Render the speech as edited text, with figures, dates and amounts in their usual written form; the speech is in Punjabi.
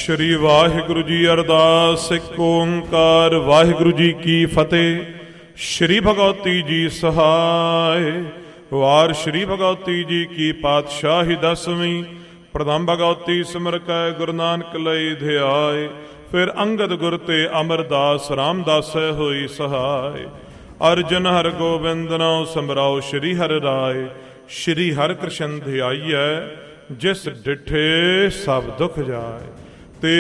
ਸ਼੍ਰੀ ਵਾਹਿਗੁਰੂ ਜੀ ਅਰਦਾਸ। ਏਕ ਓੰਕਾਰ ਵਾਹਿਗੁਰੂ ਜੀ ਕੀ ਫਤਿਹ। ਸ਼੍ਰੀ ਭਗਵਤੀ ਜੀ ਸਹਾਇ। ਵਾਰ ਸ਼੍ਰੀ ਭਗਵਤੀ ਜੀ ਕੀ ਪਾਤਸ਼ਾਹੀ ਦਸਵੀਂ। ਪ੍ਰਥਮ ਭਗਵਤੀ ਸਿਮਰ ਕੈ ਗੁਰੂ ਨਾਨਕ ਲਈ ਧਿਆਏ। ਫਿਰ ਅੰਗਦ ਗੁਰ ਤੇ ਅਮਰਦਾਸ ਰਾਮਦਾਸੈ ਹੋਈ ਸਹਾਇ। ਅਰਜਨ ਹਰ ਗੋਬਿੰਦ ਨਾਉ ਸਮਰਾਓ ਸ਼੍ਰੀ ਹਰਿ ਰਾਏ। ਸ਼੍ਰੀ ਹਰਿ ਕ੍ਰਿਸ਼ਨ ਧਿਆਈਐ ਜਿਸ ਡਿਠੇ ਸਭ ਦੁਖ ਜਾਏ।